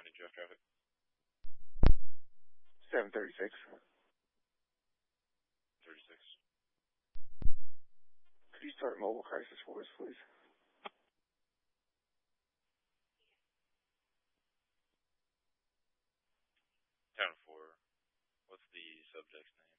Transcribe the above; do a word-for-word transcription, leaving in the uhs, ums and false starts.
Jeff traffic. seven thirty-six. thirty-six. Could you start mobile crisis for us, please? Town four. What's the subject's name?